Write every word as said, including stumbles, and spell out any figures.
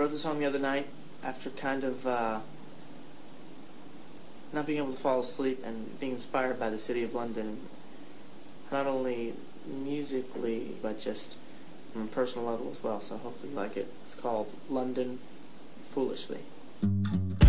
wrote the song the other night after kind of uh, not being able to fall asleep and being inspired by the city of London, not only musically but just on a personal level as well. So hopefully you like it. It's called London Foolishly.